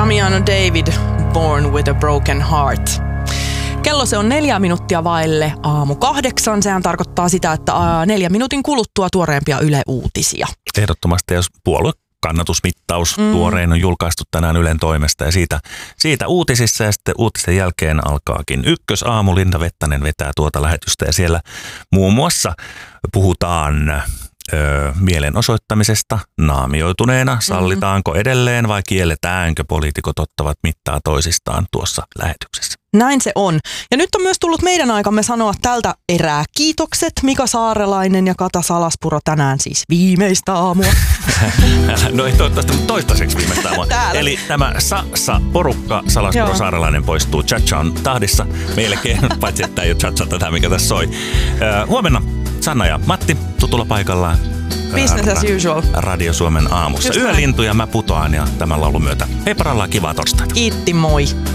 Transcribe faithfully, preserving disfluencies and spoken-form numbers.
Damiano David, Born with a Broken Heart. Kello se on neljä minuuttia vaille aamu kahdeksan. Sehän tarkoittaa sitä, että neljä minuutin kuluttua tuoreempia Yle-uutisia. Ehdottomasti, jos puoluekannatusmittaus mm. tuorein on julkaistu tänään Ylen toimesta ja siitä, siitä uutisissa ja sitten uutisten jälkeen alkaakin Ykkösaamu. Linda Vettanen vetää tuota lähetystä ja siellä muun muassa puhutaan Öö, mielenosoittamisesta naamioituneena. Sallitaanko mm-hmm. edelleen vai kielletäänkö? Poliitikot ottavat mittaa toisistaan tuossa lähetyksessä. Näin se on. Ja nyt on myös tullut meidän aikamme sanoa tältä erää kiitokset. Mika Saarelainen ja Kata Salaspuro tänään siis viimeistä aamua. No ei toivottavasti, mutta toistaiseksi viimeistä aamua. Täällä. Eli tämä Sa-Sa-porukka, Salaspuro Joo. Saarelainen poistuu Chachan tahdissa. Melkein, paitsi että ei ole Chacha tätä, mikä tässä soi. Öö, huomenna Sanna ja Matti tutulla paikallaan. Business as usual. Radio Suomen aamussa. Yölintuja mä putoan ja tämän laulun myötä. Hei parallaan, kivaa torstaita. Kiitti, moi.